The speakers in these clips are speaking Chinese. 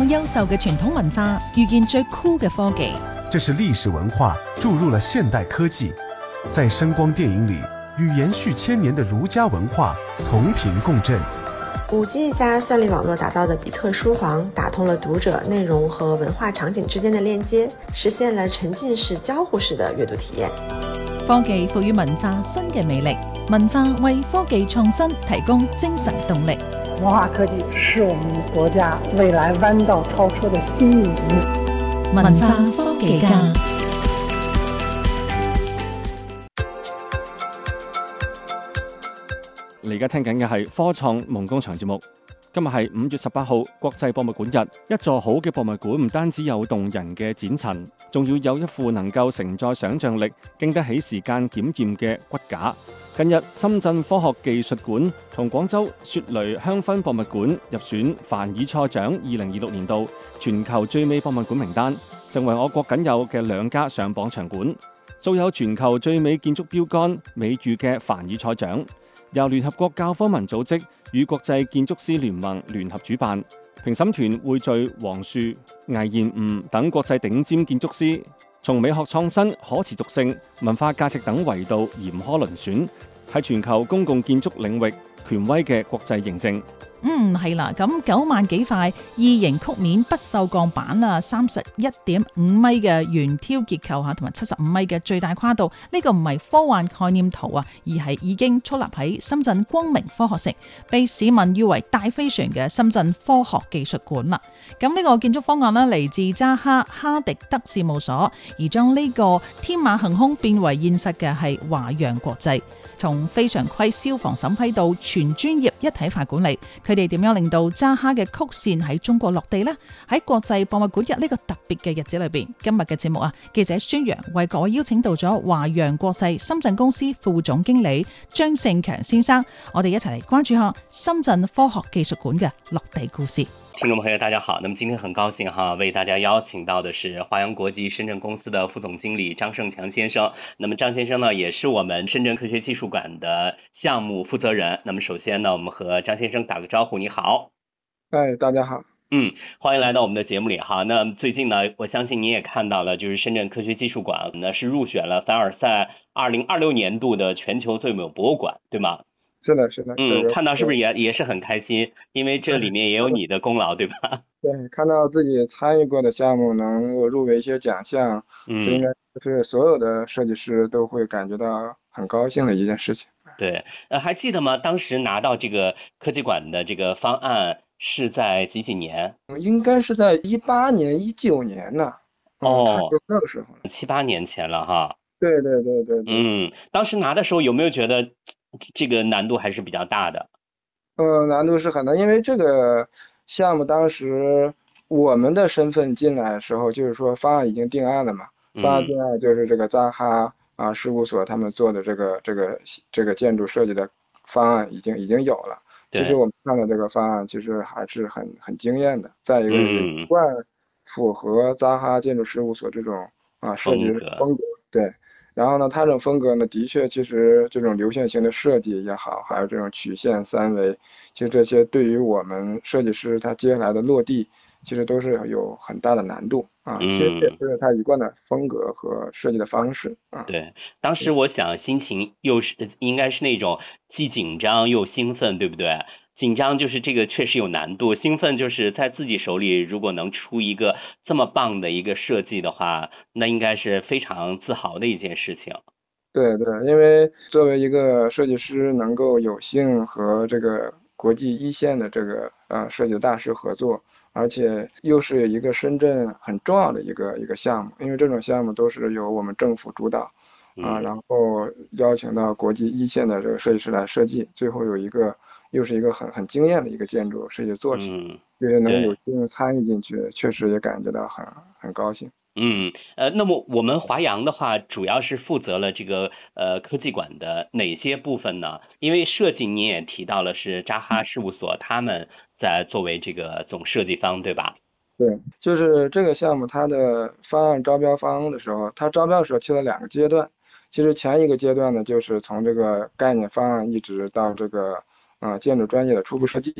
優秀嘅傳統文化遇見最酷嘅科技， 這是歷史文化注入了現代科技，在聲光電影裏與延續千年的儒家文化同頻共振。 5G 加算力網絡打造的比特書房，打通了讀者內容和文化場景之間的鏈接，實現了沉浸式交互式的閱讀體驗。 科技賦予文化新嘅魅力，文化為科技創新提供精神動力。 文化科技是我們國家未來彎道超車的新引擎。 文化科技家。 你而家聽緊嘅係科創夢工場節目。今日係5月18號國際博物館日，一座好嘅博物館唔單止有動人嘅展陳，仲要有一副能夠承載想像力、經得起時間檢驗嘅骨架。近日，深圳科學技術館同廣州雪雷香薰博物館入選凡爾賽獎2026年度全球最美博物館名單，成為我國僅有嘅2家上榜場館。素有全球最美建築標杆美譽嘅凡爾賽獎，由聯合國教科文組織與國際建築師聯盟聯合主辦，評審團匯聚黃樹、魏彥吾等國際頂尖建築師，從美學創新、可持續性、文化價值等維度嚴苛遴選，係全球公共建築領域權威嘅國際認證。 係啦，咁9萬幾塊異形曲面不鏽鋼板啊，31.5米嘅圓挑結構嚇，同埋75米嘅最大跨度，呢個唔係科幻概念圖啊，而係已經矗立喺深圳光明科學城，被市民譽為大飛船嘅深圳科學技術館啦。咁呢個建築方案呢，嚟自扎哈迪德事務所，而將呢個天馬行空變為現實嘅係華陽國際。從非常規消防審批到全專業一體化管理，佢哋點樣令到扎哈嘅曲線喺中國落地呢？喺國際博物館日呢個特別嘅日子裏邊，今日嘅節目記者孫陽為各位邀請到咗華陽國際深圳公司副總經理張勝強先生，我哋一齊嚟關注下深圳科學技術館嘅落地故事。 聽眾朋友大家好，那麼今天很高興為大家邀請到的是華陽國際深圳公司的副總經理張勝強先生。那麼張先生呢，也是我們深圳科學技術館的項目負責人。那麼首先呢，我們和張先生打個招呼。你好。 大家好。 歡迎來到我們的節目裡哈。那最近呢，我相信你也看到了，就是深圳科學技術館呢是入選了凡爾賽2026年度的全球最美博物館，對嗎？ 是的。 看到是不是也是很開心？因為這裡面也有你的功勞，對吧？ 對，看到自己參與過的項目能夠入圍一些獎項，這應該是所有的設計師都會感覺到很高興的一件事情。 對，還記得嗎？當時拿到這個科技館的這個方案是在幾年？ 應該是在18年、19年呢。那個時候 7、8年前了哈。 對。 當時拿的時候有沒有覺得這個難度還是比較大的？ 難度是很大，因為這個項目當時我們的身份進來的時候，就是說方案已經定案了嘛。方案定案就是這個扎哈事務所他們做的這個建築設計的方案已經有了。其實我們看到這個方案其實還是很驚豔的，再一個一貫符合扎哈建築事務所這種設計風格。對。然後呢，它這種風格呢，的確，其實這種流線型的設計也好，還有這種曲線三維，其實這些對於我們設計師他接下來的落地，其實都是有很大的難度啊。其實也是他一貫的風格和設計的方式啊。 對，當時我想心情又是應該是那種既緊張又興奮，對不對？緊張就是這個確實有難度，興奮就是在自己手裡如果能出一個這麼棒的一個設計的話，那應該是非常自豪的一件事情。 對，因為作為一個設計師能夠有幸和這個國際一線的這個設計大師合作，而且又是一個深圳很重要的一個項目，因為這種項目都是由我們政府主導然後邀請到國際一線的這個設計師來設計，最後又是一個很驚豔的一個建築設計作品，因為能有幸參與進去，確實也感覺到很高興。 那麼我們華陽的話，主要是負責了這個科技館的哪些部分呢？因為設計你也提到了是扎哈事務所，他們在作為這個總設計方，對吧？ 對，就是這個項目它的方案招標方的時候，它招標的時候切了2個階段。其實前一個階段呢，就是從這個概念方案一直到這個建築專業的初步設計。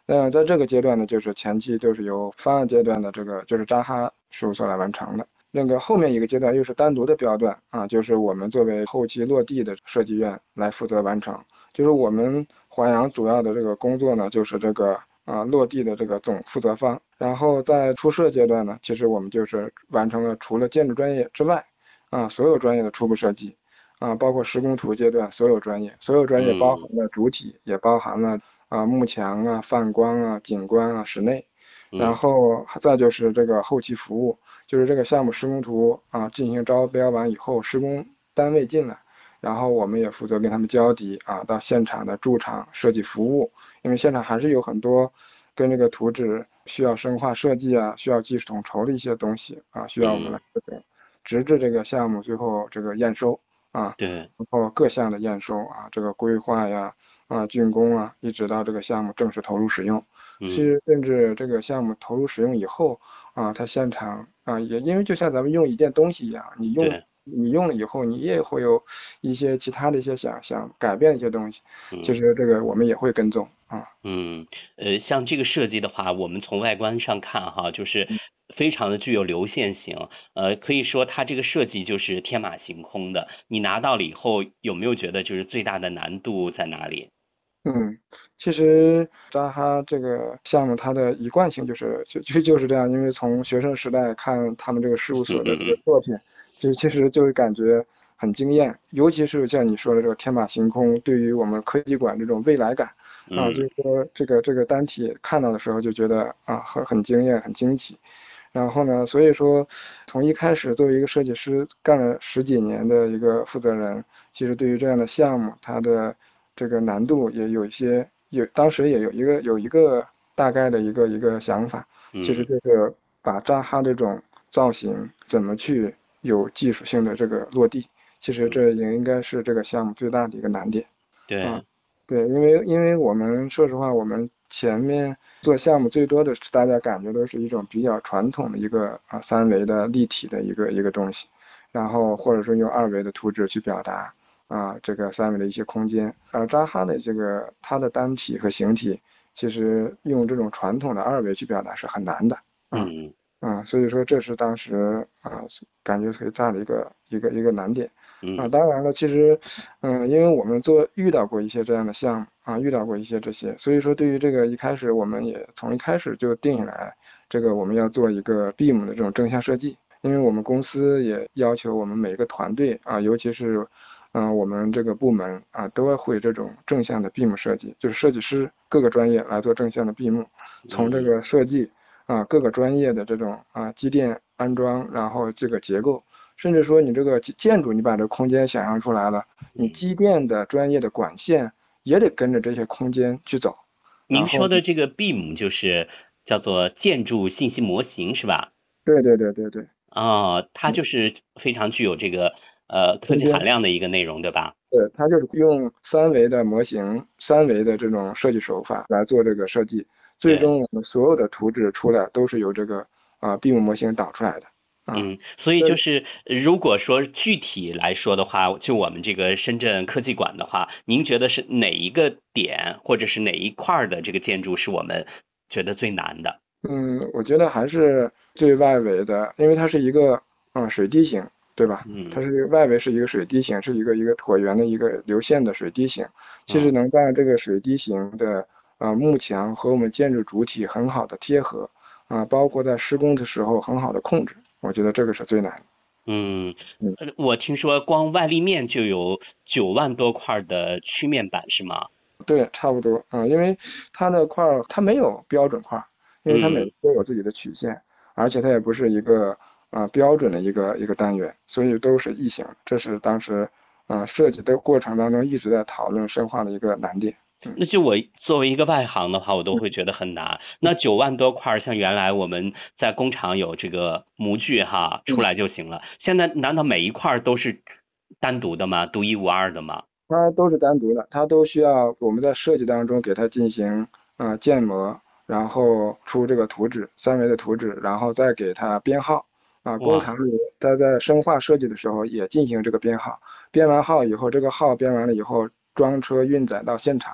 在这个阶段呢，就是前期就是由方案阶段的这个就是扎哈事务所来完成的。那个后面一个阶段又是单独的标段啊，就是我们作为后期落地的设计院来负责完成。就是我们华阳主要的这个工作呢，就是这个落地的这个总负责方。然后在初设阶段呢，其实我们就是完成了除了建筑专业之外所有专业的初步设计包括施工图阶段所有专业包含了主体，也包含了幕墙泛光景观室内。然后再就是这个后期服务，就是这个项目施工图进行招标完以后，施工单位进来，然后我们也负责跟他们交底到现场的驻场设计服务，因为现场还是有很多跟这个图纸需要深化设计需要技术统筹的一些东西需要我们来这个直至这个项目最后这个验收对， 然后各项的验收这个规划竣工一直到这个项目正式投入使用。其实甚至这个项目投入使用以后它现场也因为就像咱们用一件东西一样，你用了以后，你也会有一些其他的一些想改变的一些东西，其实这个我们也会跟踪像这个设计的话，我们从外观上看就是非常的具有流线型，可以说它这个设计就是天马行空的。你拿到了以后，有没有觉得就是最大的难度在哪里？ 其实扎哈这个项目它的一贯性就是这样，因为从学生时代看他们这个事务所的这个作品，其实就是感觉很惊艳，尤其是像你说的这个天马行空，对于我们科技馆这种未来感就是说这个单体看到的时候就觉得很惊艳，很惊奇。然后呢，所以说从一开始作为一个设计师干了10几年的一个负责人，其实对于这样的项目，它的这个难度也有一些当时也有一个大概的一个想法，其实就是把扎哈这种造型怎么去有技术性的这个落地，其实这也应该是这个项目最大的一个难点。对，因为我们说实话，我们前面做项目最多的大家感觉都是一种比较传统的一个3维的立体的一个东西，然后或者说用2维的图纸去表达这个3维的一些空间。扎哈的这个它的单体和形体，其实用这种传统的2维去表达是很难的。所以说这是当时感觉最大的一个难点。当然了，其实因为我们遇到过一些这样的项目遇到过一些这些，所以说对于这个一开始我们也从一开始就定下来，这个我们要做一个 BIM 的这种正向设计，因为我们公司也要求我们每个团队尤其是我们这个部门都要会这种正向的 BIM 设计，就是设计师各个专业来做正向的 BIM，从这个设计各个专业的这种机电安装，然后这个结构，甚至说你这个建筑你把这个空间想象出来了，你机电的专业的管线也得跟着这些空间去走。 您说的这个 BIM 就是叫做建筑信息模型是吧？ 对。 它就是非常具有这个科技含量的一个内容，对吧？ 对，它就是用3维的模型，3维的这种设计手法来做这个设计，最终我们所有的图纸出来都是由这个BIM 模型导出来的。 所以就是如果说具体来说的话，就我们这个深圳科技馆的话，您觉得是哪一个点或者是哪一块的这个建筑是我们觉得最难的？ 我觉得还是最外围的，因为它是一个水滴形，对吧？它是外围是一个水滴形，是一个椭圆的一个流线的水滴形，其实能让这个水滴形的幕墙和我们建筑主体很好的贴合包括在施工的时候很好的控制，我觉得这个是最难的。 我听说光外立面就有9万多块的曲面板是吗？ 对，差不多因为它的块它没有标准块，因为它每个都有自己的曲线，而且它也不是一个标准的一个单元，所以都是异形，这是当时设计的过程当中一直在讨论深化的一个难点。 那就我作为一个外行的话，我都会觉得很难。那9万多块，像原来我们在工厂有这个模具出来就行了。现在难道每一块都是单独的吗？独一无二的吗？ 它都是单独的，它都需要我们在设计当中给它进行建模，然后出这个图纸，3维的图纸，然后再给它编号工厂里它在深化设计的时候也进行这个编号，编完号以后，这个号编完了以后，装车运载到现场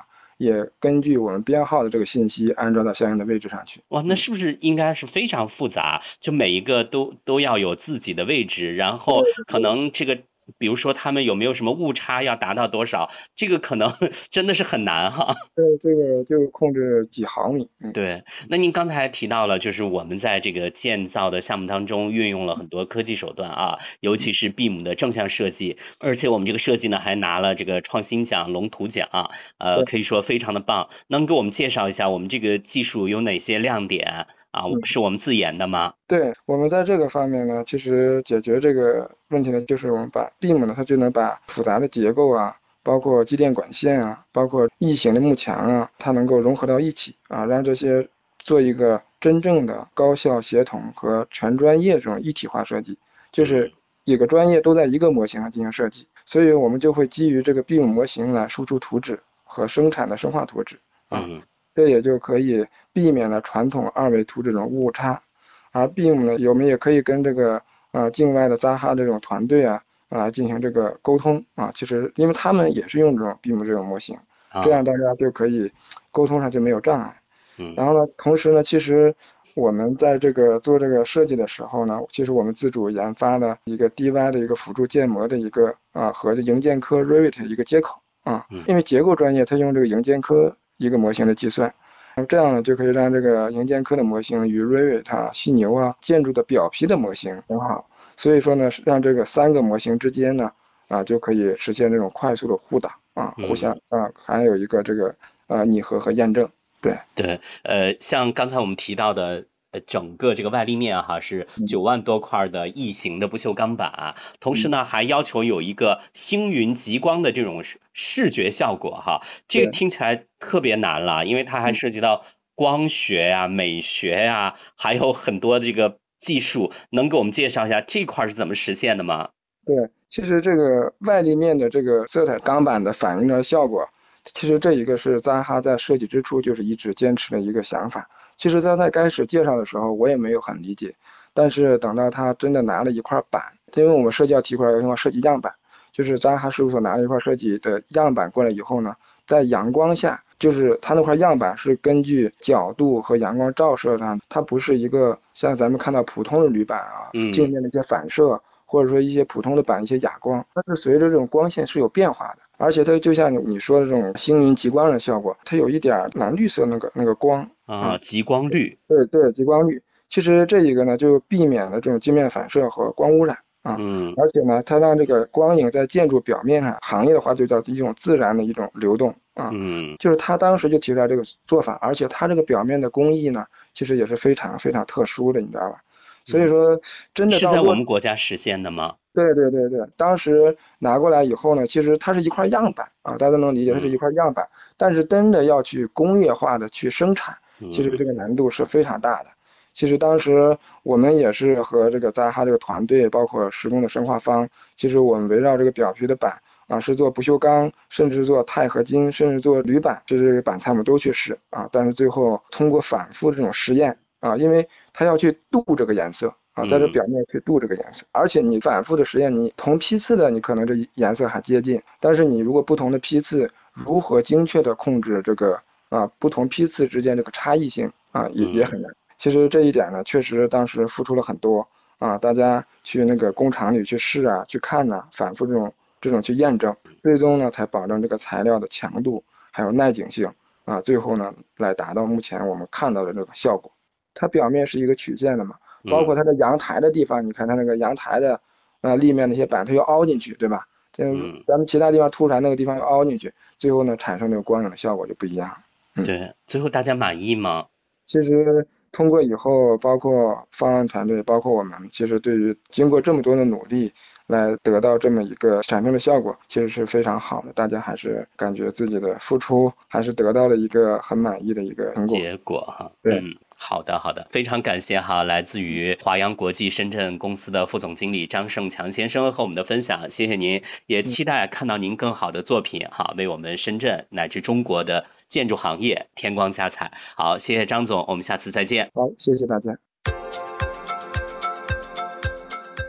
也根据我们编号的这个信息安装到相应的位置上去。 哇，那是不是应该是非常复杂？就每一个都要有自己的位置，然后可能这个，比如说他们有没有什么误差要达到多少，这个可能真的是很难哈。 这个就控制几毫米。 对，那您刚才还提到了，就是我们在这个建造的项目当中运用了很多科技手段啊，尤其是 BIM 的正向设计，而且我们这个设计呢还拿了这个创新奖、龙图奖，可以说非常的棒。能给我们介绍一下我们这个技术有哪些亮点啊？是我们自研的吗？ 对，我们在这个方面呢，其实解决这个问题呢，就是我们把 BIM 呢，它就能把复杂的结构啊，包括机电管线啊，包括异形的幕墙啊，它能够融合到一起啊，让这些做一个真正的高效协同和全专业这种一体化设计，就是几个专业都在一个模型上进行设计，所以我们就会基于这个 BIM 模型来输出图纸和生产的生化图纸啊，这也就可以避免了传统2维图这种误差。而 BIM 呢，我们也可以跟这个境外的ZAHA这种团队进行这个沟通啊，其实因为他们也是用这种 BIM 这种模型，这样大家就可以沟通上就没有障碍。然后呢，同时呢，其实我们在这个做这个设计的时候呢，其实我们自主研发了一个 DY 的一个辅助建模的一个和营建科 Revit 一个接口啊，因为结构专业它用这个营建科一个模型的计算。这样呢，就可以让这个营建科的模型与 Revit、犀牛建筑的表皮的模型很好，所以说呢，让这个3个模型之间呢，就可以实现这种快速的互打互相还有一个这个拟合和验证。 对，像刚才我们提到的。整个这个外立面是9万多块的异形的不锈钢板，同时呢还要求有一个星云极光的这种视觉效果这个听起来特别难了，因为它还涉及到光学美学还有很多这个技术，能给我们介绍一下这块是怎么实现的吗？ 对，其实这个外立面的这个色彩钢板的反应的效果，其实这一个是ZAHA在设计之初就是一直坚持的一个想法。其实在开始介绍的时候，我也没有很理解，但是等到他真的拿了一块板，因为我们设计要提出来要设计样板，就是ZAHA事务所拿了一块设计的样板过来以后呢，在阳光下，就是它那块样板是根据角度和阳光照射上，它不是一个像咱们看到普通的铝板镜面的一些反射，或者说一些普通的板一些哑光，它是随着这种光线是有变化的。而且它就像你说的这种星云极光的效果，它有一点蓝绿色那个光极光绿。 对，极光绿。其实这一个呢，就避免了这种镜面反射和光污染而且呢，它让这个光影在建筑表面上，行业的话就叫一种自然的一种流动就是他当时就提出来这个做法，而且它这个表面的工艺呢，其实也是非常非常特殊的，你知道吧？所以说真的是在我们国家实现的吗？ 对，当时拿过来以后呢，其实它是一块样板大家能理解它是一块样板，但是真的要去工业化的去生产，其实这个难度是非常大的。其实当时我们也是和这个ZAHA这个团队，包括施工的生化方，其实我们围绕这个表皮的板是做不锈钢，甚至做钛合金，甚至做铝板，这个板材我们都去试但是最后通过反复这种实验因为它要去镀这个颜色在这表面去镀这个颜色，而且你反复的实验，你同批次的你可能这颜色还接近，但是你如果不同的批次，如何精确的控制这个不同批次之间这个差异性也很难。其实这一点呢，确实当时付出了很多大家去那个工厂里去试去看反复这种去验证，最终呢才保证这个材料的强度还有耐紧性最后呢来达到目前我们看到的这个效果。它表面是一个曲线的嘛，包括它的阳台的地方，你看它那个阳台的立面那些板，它要凹进去，对吧？咱们其他地方凸出来那个地方要凹进去，最后呢产生这个光影的效果就不一样了。 对，最后大家满意吗？ 其实通过以后，包括方案团队，包括我们，其实对于经过这么多的努力来得到这么一个产生的效果，其实是非常好的。大家还是感觉自己的付出还是得到了一个很满意的一个成果结果对。 好的，非常感谢来自于华阳国际深圳公司的副总经理张胜强先生和我们的分享，谢谢您，也期待看到您更好的作品为我们深圳乃至中国的建筑行业添光加彩。好，谢谢张总，我们下次再见。 好，谢谢大家。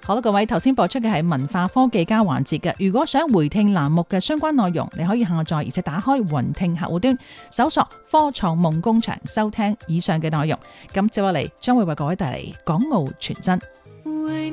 好啦，各位，頭先播出嘅係文化科技家環節嘅。如果想回聽欄目嘅相關內容，你可以下載而且打開雲聽客戶端，搜索科創夢工場，收聽以上嘅內容。咁接落嚟將會為各位帶嚟港澳傳真。